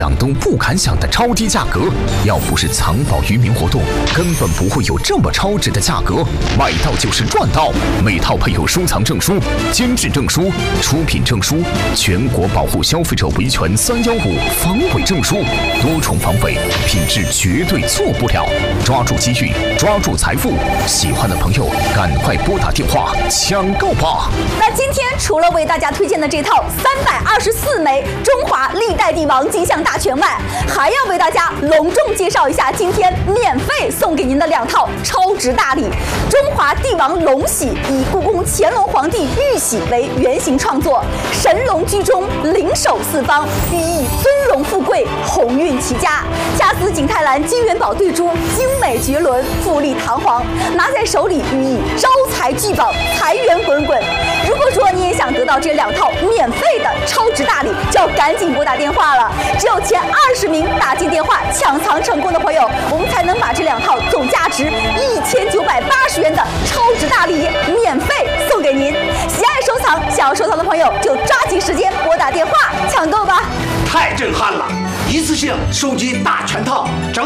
都不敢想的超低价格，要不是藏宝渔民活动，根本不会有这么超值的价格。买到就是赚到，每套配有收藏证书、监制证书、出品证书、全国保护消费者维权315防伪证书，多重防伪，品质绝对错不了。抓住机遇，抓住财富，喜欢的朋友赶快拨打电话抢购吧。 那今天除了为大家推荐的这套324枚中华历代帝王金像大全外，还要为大家隆重介绍一下今天免费送给您的2套超值大礼。中华帝王龙玺以故宫乾隆皇帝玉玺为原型创作，神龙居中，灵首四方，寓意尊荣富贵，鸿运齐家。掐丝景泰蓝金元宝对珠，精美绝伦，富丽堂皇，拿在手里寓意招财聚宝，财源滚滚。如果说你也想得到这2套免费的超值大礼，就要赶紧拨打电话了。只有前20名打进电话抢藏成功的朋友，我们才能把这2套总价值1980元的超值大礼免费送给您。喜爱收藏，想要收藏的朋友就抓紧时间拨打电话抢购吧。 太震撼了！一次性收集大全套，整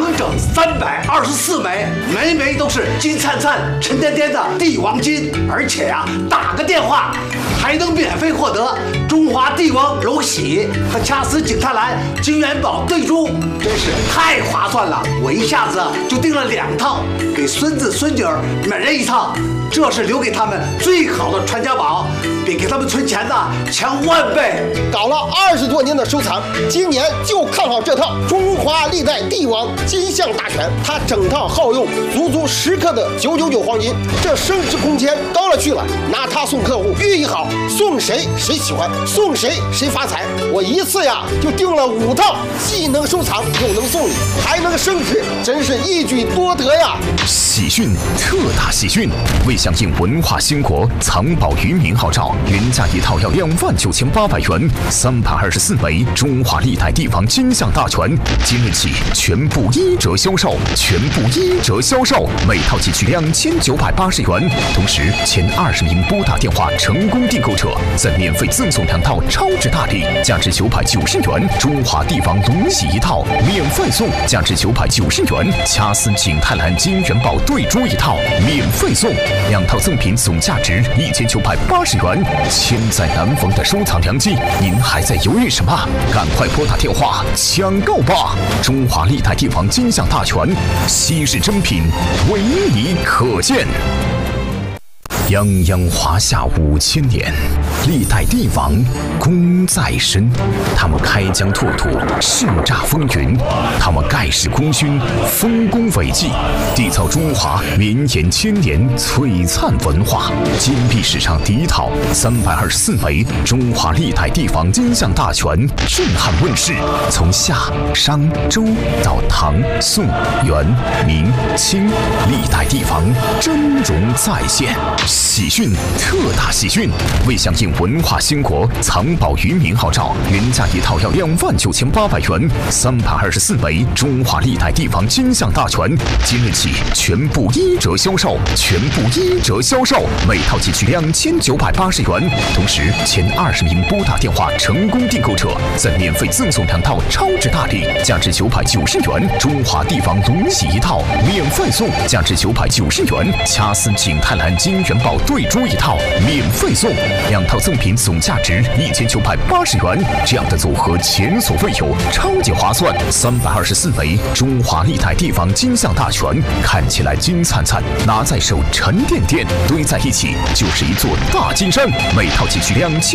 324枚，枚枚都是金灿灿、沉甸甸的帝王金，而且打个电话还能免费获得中华帝王龙玺和掐丝景泰蓝金元宝对珠，真是太划算了！我一下子就订了2套，给孙子孙女儿每人1套，这是留给他们最好的传家宝，比给他们存钱的强10000倍。 搞了20多年的收藏，今年就看好这套中华历代帝王金像大全，它整套耗用足10克的999黄金，这升值空间高了去了。拿它送客户，寓意好，送谁谁喜欢，送谁谁发财。我一次就订了5套，既能收藏又能送礼，还能升值，真是一举多得呀！ 喜讯，特大喜讯！为响应文化兴国、藏宝渔民号召，原价1套要29800元，324枚中华历代帝王金像大全，今日起全部1折销售，每套仅需2980元。同时，前20名拨打电话成功订购者，再免费赠送2套超值大礼，价值990元，中华帝王龙玺1套，免费送价值990元，掐丝景泰蓝金元宝对珠1套，免费送2套赠品，总价值1980元。千载难逢的收藏良机，您还在犹豫什么？赶快拨打电话抢购吧！中华历代帝王金像大全，稀世珍品，唯你可见。泱泱华夏5000年，历代帝王功在身，他们开疆拓土，叱咤风云；他们盖世功勋，丰功伟绩，缔造中华绵延千年璀璨文化。金币史上第1套324枚中华历代帝王金像大全震撼问世，从夏、商、周到唐、宋、元、明、清，历代帝王峥嵘再现。喜讯，特大喜讯！为响应文化兴国、藏宝渔民号召，原价1套要29800元，324枚中华历代帝王金像大全，今日起全部1折销售，每套仅需2980元。同时，前20名拨打电话成功订购者，再免费赠送2套超值大礼，价值990元，中华帝王龙玺1套，免费送价值990元，掐丝景泰蓝金元宝对珠1套，免费送2套赠品，总价值1980元。这样的组合前所未有，超级划算。324枚中华历代帝王金像大全，看起来金灿灿，拿在手沉甸甸，堆在一起就是一座大金山。每套仅需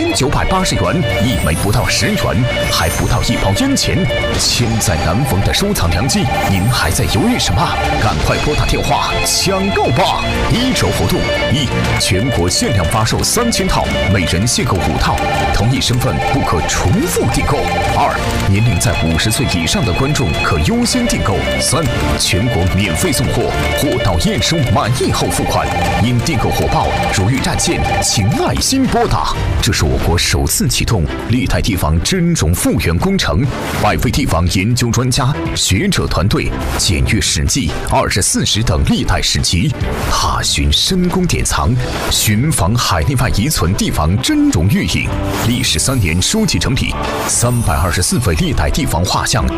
2980元，1枚不到10元，还不到1包烟钱。千载难逢的收藏良机，您还在犹豫什么？赶快拨打电话抢购吧！1折活动：1、全国限量发售3000套，每人限购5套，同一身份不可重复订购。2、年龄在50岁以上的观众可优先订购。3、全国免费送货，货到验收满意后付款。因订购火爆，如遇占线，请耐心拨打。这是我国首次启动历代帝王峥嵘复原工程，100位帝王研究专家、学者团队检阅史记、24史等历代史籍，踏寻深宫典藏，寻访海内外遗存帝王真容玉影。历时3年收集整理324位历代帝王画像